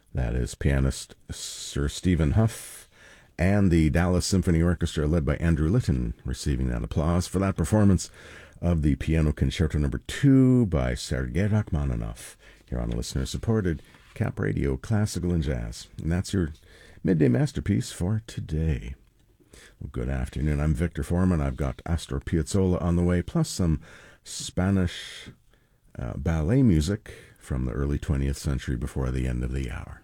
That is pianist Sir Stephen Huff and the Dallas Symphony Orchestra led by Andrew Litton receiving that applause for that performance of the Piano Concerto No. 2 by Sergei Rachmaninoff here on listener-supported Cap Radio Classical and Jazz. And that's your midday masterpiece for today. Well, good afternoon. I'm Victor Foreman. I've got Astor Piazzolla on the way, plus some Spanish ballet music from the early 20th century before the end of the hour.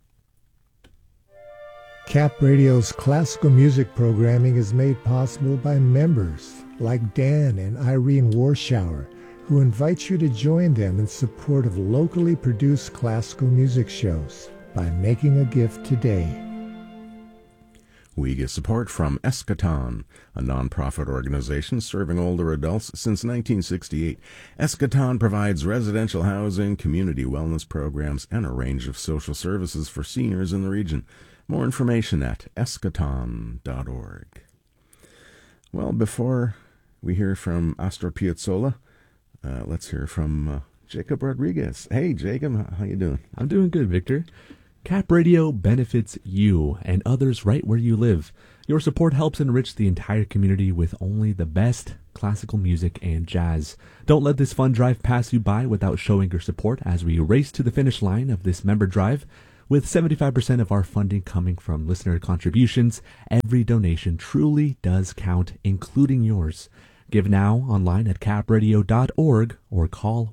Cap Radio's classical music programming is made possible by members like Dan and Irene Warschauer, who invite you to join them in support of locally produced classical music shows by making a gift today. We get support from Eschaton, a nonprofit organization serving older adults since 1968. Eschaton provides residential housing, community wellness programs, and a range of social services for seniors in the region. More information at eschaton.org. Well, before we hear from Astor Piazzolla, let's hear from Jacob Rodriguez. Hey, Jacob, how you doing? I'm doing good, Victor. Cap Radio benefits you and others right where you live. Your support helps enrich the entire community with only the best classical music and jazz. Don't let this fund drive pass you by without showing your support as we race to the finish line of this member drive. With 75% of our funding coming from listener contributions, every donation truly does count, including yours. Give now online at capradio.org or call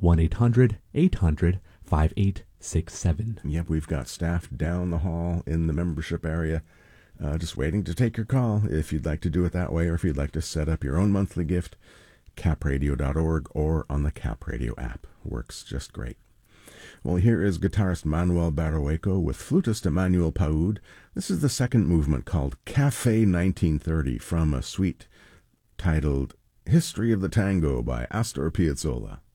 1-800-800-5867. Yep, we've got staff down the hall in the membership area just waiting to take your call if you'd like to do it that way or if you'd like to set up your own monthly gift. capradio.org or on the Cap Radio app. Works just great. Well, here is guitarist Manuel Barrueco with flutist Emmanuel Paoud. This is the second movement called Café 1930 from a suite titled History of the Tango by Astor Piazzolla.